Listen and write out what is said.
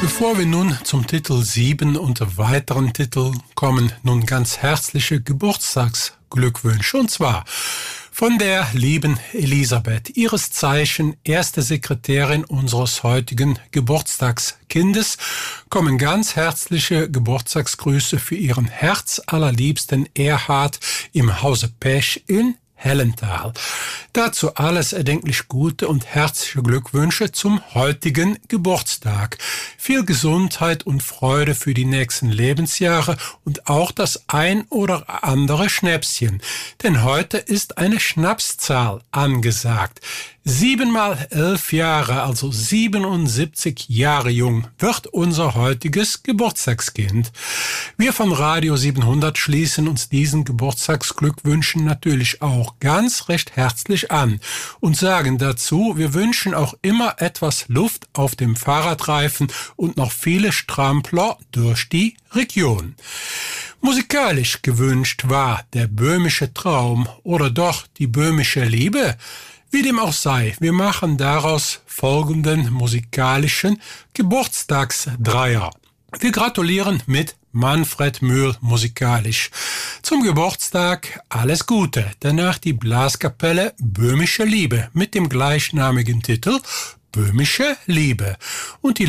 Bevor wir nun zum Titel 7 und weiteren Titeln kommen, nun ganz herzliche Geburtstagsglückwünsche. Und zwar von der lieben Elisabeth, ihres Zeichen erste Sekretärin unseres heutigen Geburtstagskindes, kommen ganz herzliche Geburtstagsgrüße für ihren herzallerliebsten Erhard im Hause Pech in Hellenthal. Dazu alles erdenklich gute und herzliche Glückwünsche zum heutigen Geburtstag. Viel Gesundheit und Freude für die nächsten Lebensjahre und auch das ein oder andere Schnäpschen. Denn heute ist eine Schnapszahl angesagt. 7 mal 11 Jahre, also 77 Jahre jung, wird unser heutiges Geburtstagskind. Wir von Radio 700 schließen uns diesen Geburtstagsglückwünschen natürlich auch ganz recht herzlich an und sagen dazu, wir wünschen auch immer etwas Luft auf dem Fahrradreifen und noch viele Strampler durch die Region. Musikalisch gewünscht war der böhmische Traum oder doch die böhmische Liebe. Wie dem auch sei, wir machen daraus folgenden musikalischen Geburtstagsdreier. Wir gratulieren mit Manfred Mühl musikalisch. Zum Geburtstag alles Gute. Danach die Blaskapelle Böhmische Liebe mit dem gleichnamigen Titel Böhmische Liebe. Und die